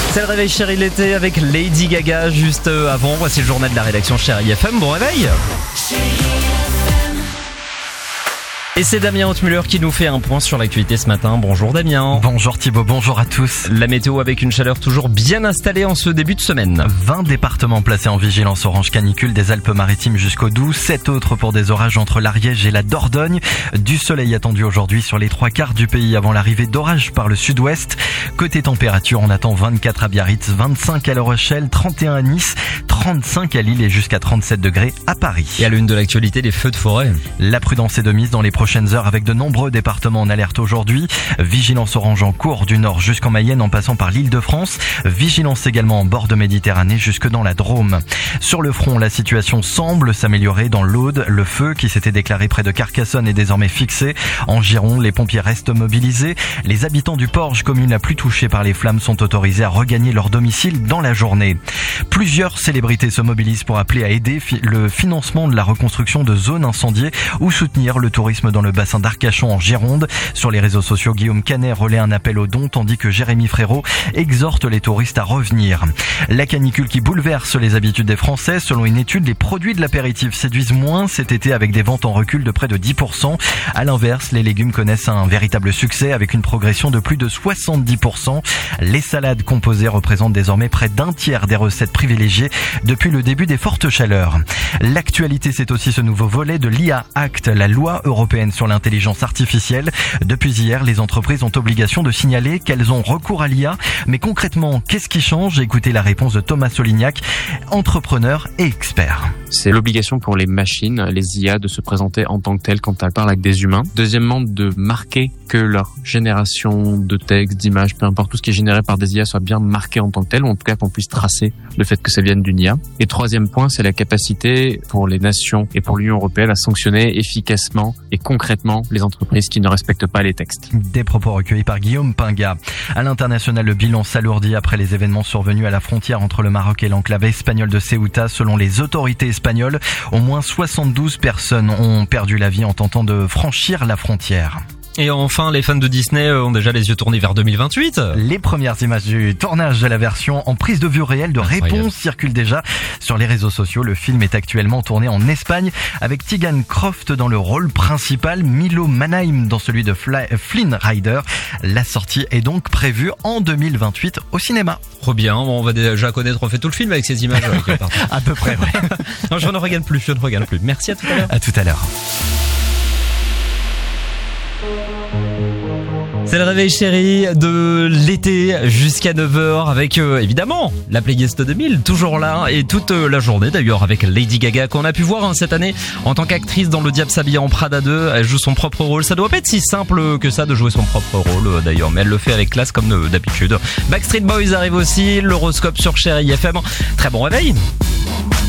C'est le réveil Chérie l'été avec Lady Gaga juste avant. Voici le journal de la rédaction Chérie FM. Bon réveil. Et c'est Damien Hautmuller qui nous fait un point sur l'actualité ce matin. Bonjour Damien. Bonjour Thibaut, bonjour à tous. La météo avec une chaleur toujours bien installée en ce début de semaine. 20 départements placés en vigilance orange canicule des Alpes-Maritimes jusqu'au Doubs, 7 autres pour des orages entre l'Ariège et la Dordogne. Du soleil attendu aujourd'hui sur les 3/4 du pays avant l'arrivée d'orages par le sud-ouest. Côté température, on attend 24 à Biarritz, 25 à La Rochelle, 31 à Nice, 35 à Lille et jusqu'à 37 degrés à Paris. Et à l'une de l'actualité, les feux de forêt. La prudence est de mise dans les prochaines heures avec de nombreux départements en alerte aujourd'hui. Vigilance orange en cours du nord jusqu'en Mayenne en passant par l'Île-de-France. Vigilance également en bord de Méditerranée jusque dans la Drôme. Sur le front, la situation semble s'améliorer dans l'Aude. Le feu qui s'était déclaré près de Carcassonne est désormais fixé. En Gironde, les pompiers restent mobilisés. Les habitants du Porge, commune la plus touchée par les flammes, sont autorisés à regagner leur domicile dans la journée. Plusieurs célébrités se mobilisent pour appeler à aider le financement de la reconstruction de zones incendiées ou soutenir le tourisme dans le bassin d'Arcachon en Gironde. Sur les réseaux sociaux, Guillaume Canet relaie un appel aux dons tandis que Jérémy Frérot exhorte les touristes à revenir. La canicule qui bouleverse les habitudes des Français. Selon une étude, les produits de l'apéritif séduisent moins cet été avec des ventes en recul de près de 10%. À l'inverse, les légumes connaissent un véritable succès avec une progression de plus de 70%. Les salades composées représentent désormais près d'un tiers des recettes privilégiées depuis le début des fortes chaleurs. L'actualité, c'est aussi ce nouveau volet de l'IA Act, la loi européenne sur l'intelligence artificielle. Depuis hier, les entreprises ont obligation de signaler qu'elles ont recours à l'IA. Mais concrètement, qu'est-ce qui change? Écoutez la réponse de Thomas Solignac, entrepreneur et expert. C'est l'obligation pour les machines, les IA, de se présenter en tant que telles quand elles parlent avec des humains. Deuxièmement, de marquer que leur génération de textes, d'images, peu importe, tout ce qui est généré par des IA soit bien marqué en tant que tel, ou en tout cas qu'on puisse tracer le fait que ça vienne d'une IA. Et troisième point, c'est la capacité pour les nations et pour l'Union européenne à sanctionner efficacement et concrètement les entreprises qui ne respectent pas les textes. Des propos recueillis par Guillaume Pinga. À l'international, le bilan s'alourdit après les événements survenus à la frontière entre le Maroc et l'enclave espagnole de Ceuta. Selon les autorités espagnoles, au moins 72 personnes ont perdu la vie en tentant de franchir la frontière. Et enfin, les fans de Disney ont déjà les yeux tournés vers 2028. Les premières images du tournage de la version en prise de vue réelle de Réponse circulent déjà sur les réseaux sociaux. Le film est actuellement tourné en Espagne avec Tegan Croft dans le rôle principal, Milo Manheim dans celui de Flynn Rider. La sortie est donc prévue en 2028 au cinéma. Trop bien, on va déjà connaître, on fait tout le film avec ces images. À peu près, ouais. Non, je ne regarde plus. Merci, à tout à l'heure. À tout à l'heure. C'est le réveil Chérie de l'été jusqu'à 9h avec évidemment la playlist 2000 toujours là et toute la journée d'ailleurs avec Lady Gaga qu'on a pu voir cette année en tant qu'actrice dans Le Diable s'habille en Prada 2. Elle joue son propre rôle. Ça doit pas être si simple que ça de jouer son propre rôle d'ailleurs, mais elle le fait avec classe comme d'habitude. Backstreet Boys arrive aussi, l'horoscope sur Chérie FM. Très bon réveil.